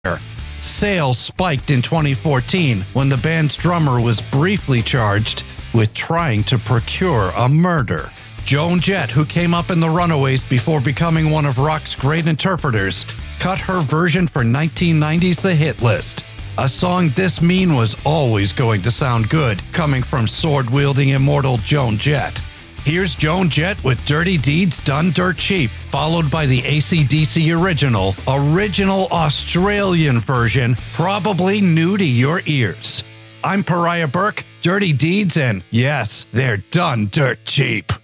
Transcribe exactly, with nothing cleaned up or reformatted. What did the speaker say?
Sales spiked in twenty fourteen when the band's drummer was briefly charged with trying to procure a murder. Joan Jett, who came up in the Runaways before becoming one of rock's great interpreters, cut her version for nineteen ninety's The Hit List. A song this mean was always going to sound good, coming from sword-wielding immortal Joan Jett. Here's Joan Jett with Dirty Deeds Done Dirt Cheap, followed by the A C D C original, original Australian version, probably new to your ears. I'm Pariah Burke, Dirty Deeds, and yes, they're done dirt cheap.